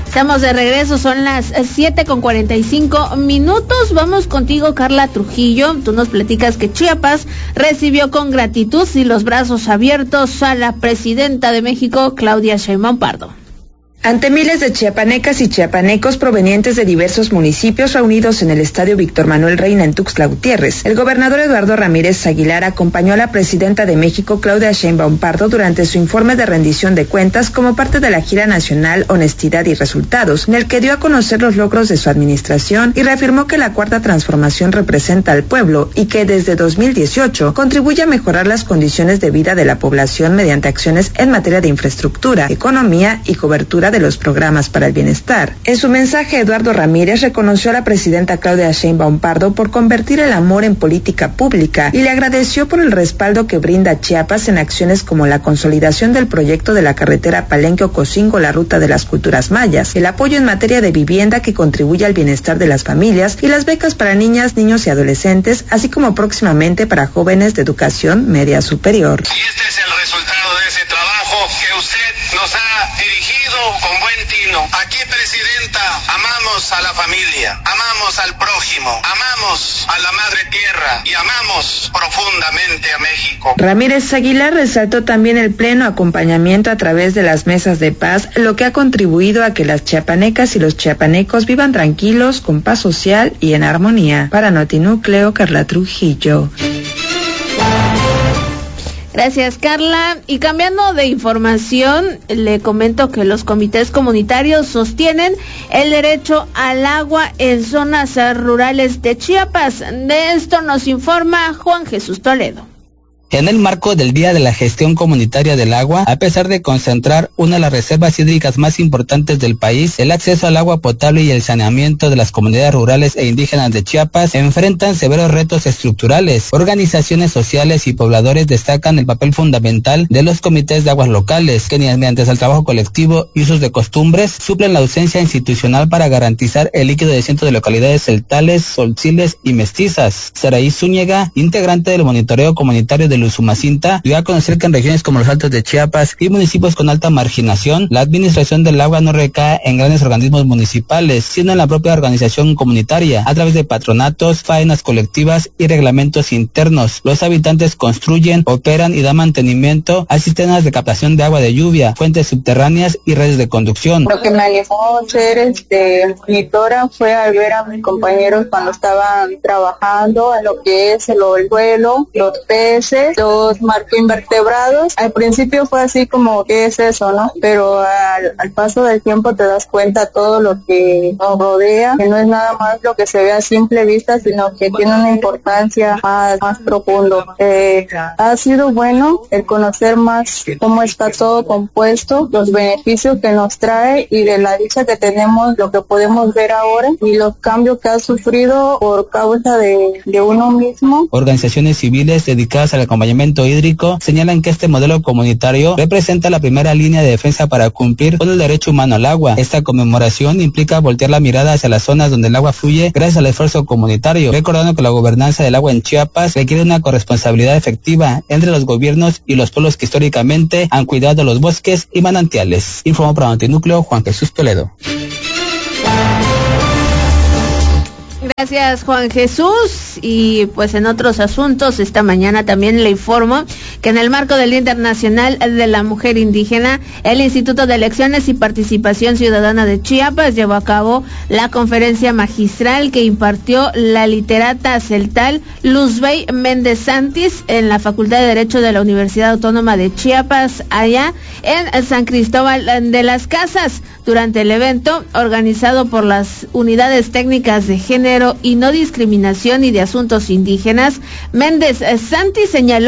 Estamos de regreso, son las 7:45. Vamos contigo, Carla Trujillo. Tú nos platicas que Chiapas recibió con gratitud y los brazos abiertos a la presidenta de México, Claudia Sheinbaum Pardo. Ante miles de chiapanecas y chiapanecos provenientes de diversos municipios reunidos en el Estadio Víctor Manuel Reina en Tuxtla Gutiérrez, el gobernador Eduardo Ramírez Aguilar acompañó a la presidenta de México, Claudia Sheinbaum Pardo, durante su informe de rendición de cuentas como parte de la gira nacional Honestidad y Resultados, en el que dio a conocer los logros de su administración y reafirmó que la Cuarta Transformación representa al pueblo y que desde 2018 contribuye a mejorar las condiciones de vida de la población mediante acciones en materia de infraestructura, economía y cobertura de los programas para el bienestar. En su mensaje, Eduardo Ramírez reconoció a la presidenta Claudia Sheinbaum Pardo por convertir el amor en política pública y le agradeció por el respaldo que brinda a Chiapas en acciones como la consolidación del proyecto de la carretera Palenque-Ocosingo, la ruta de las culturas mayas, el apoyo en materia de vivienda que contribuye al bienestar de las familias y las becas para niñas, niños y adolescentes, así como próximamente para jóvenes de educación media superior. Y este es el resultado de ese trabajo que usted nos ha dirigido con buen tino. Aquí, presidenta, amamos a la familia, amamos al prójimo, amamos a la madre tierra y amamos profundamente a México. Ramírez Aguilar resaltó también el pleno acompañamiento a través de las mesas de paz, lo que ha contribuido a que las chiapanecas y los chiapanecos vivan tranquilos, con paz social y en armonía. Para Notinúcleo, Carla Trujillo. Gracias, Carla. Y cambiando de información, le comento que los comités comunitarios sostienen el derecho al agua en zonas rurales de Chiapas. De esto nos informa Juan Jesús Toledo. En el marco del Día de la Gestión Comunitaria del Agua, a pesar de concentrar una de las reservas hídricas más importantes del país, el acceso al agua potable y el saneamiento de las comunidades rurales e indígenas de Chiapas enfrentan severos retos estructurales. Organizaciones sociales y pobladores destacan el papel fundamental de los comités de aguas locales, que mediante el trabajo colectivo y usos de costumbres, suplen la ausencia institucional para garantizar el líquido de cientos de localidades celtales, solciles y mestizas. Saraí Zúñiga, integrante del monitoreo comunitario de Usumacinta, dio a conocer que en regiones como los Altos de Chiapas y municipios con alta marginación, la administración del agua no recae en grandes organismos municipales, sino en la propia organización comunitaria, a través de patronatos, faenas colectivas y reglamentos internos. Los habitantes construyen, operan y dan mantenimiento a sistemas de captación de agua de lluvia, fuentes subterráneas y redes de conducción. Lo que me animó a ser monitora fue al ver a mis compañeros cuando estaban trabajando en lo que es el vuelo, los peces, los marcoinvertebrados. Al principio fue así como, ¿qué es eso, no? Pero al paso del tiempo te das cuenta todo lo que nos rodea, que no es nada más lo que se ve a simple vista, sino que tiene una importancia más profundo. Ha sido bueno el conocer más cómo está todo compuesto, los beneficios que nos trae y de la dicha que tenemos, lo que podemos ver ahora y los cambios que ha sufrido por causa de uno mismo. Organizaciones civiles dedicadas al acompañamiento hídrico señalan que este modelo comunitario representa la primera línea de defensa para cumplir con el derecho humano al agua. Esta conmemoración implica voltear la mirada hacia las zonas donde el agua fluye gracias al esfuerzo comunitario, recordando que la gobernanza del agua en Chiapas requiere una corresponsabilidad efectiva entre los gobiernos y los pueblos que históricamente han cuidado los bosques y manantiales. Informó para Notinúcleo Juan Jesús Toledo. Gracias, Juan Jesús. Y pues en otros asuntos, esta mañana también le informo que en el marco del Día Internacional de la Mujer Indígena, el Instituto de Elecciones y Participación Ciudadana de Chiapas llevó a cabo la conferencia magistral que impartió la literata celtal Luzbey Méndez Santis en la Facultad de Derecho de la Universidad Autónoma de Chiapas, allá en San Cristóbal de las Casas. Durante el evento, organizado por las Unidades Técnicas de Género y No Discriminación y de Asuntos Indígenas, Méndez Santis señaló